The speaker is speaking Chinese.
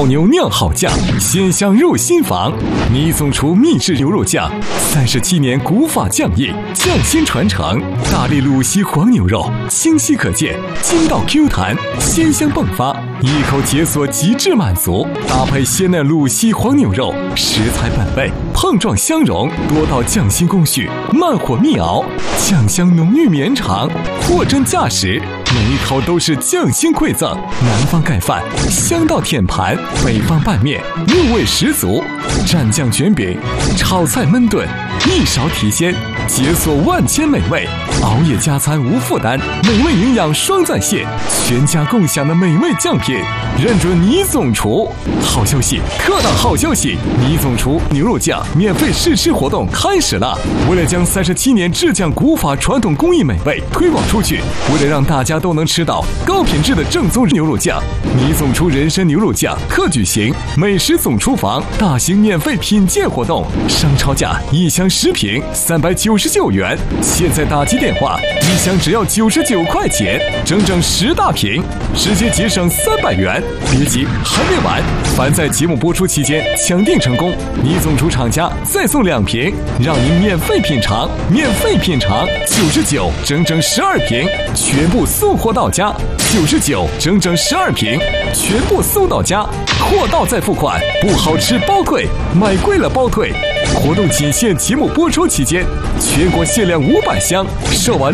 老牛酿好酱，鲜香入心房。倪总厨秘制牛肉酱，37年古法酱艺，匠心传承。大力鲁西黄牛肉，清晰可见，筋道 Q 弹，鲜香迸发，一口解锁极致满足。搭配鲜嫩鲁西黄牛肉，食材本味，碰撞相融，多道匠心工序，慢火密熬，酱香浓郁绵长，货真价实。每一口都是匠心馈赠，南方盖饭，香到舔盘；北方拌面，入味十足。蘸酱卷饼，炒菜焖炖，一勺提鲜，解锁万千美味。熬夜加餐无负担，美味营养双在线，全家共享的美味酱品，认准倪总厨。好消息，特大好消息！倪总厨牛肉酱免费试吃活动开始了。为了将37年制酱古法传统工艺美味推广出去，为了让大家都能吃到高品质的正宗牛肉酱，倪总厨人参牛肉酱特举行美食总厨房大型免费品鉴活动，商超价一箱10瓶399元，现在打击电话，一箱只要99块钱，整整10大瓶，直接节省300元。别急，还没完！凡在节目播出期间抢订成功，倪总厨厂家再送2瓶，让您免费品尝，免费品尝，99整整12瓶，全部送货到家，99整整12瓶，全部送到家，货到再付款，不好吃包退，买贵了包退。活动仅限节目播出期间，全国限量500箱，售完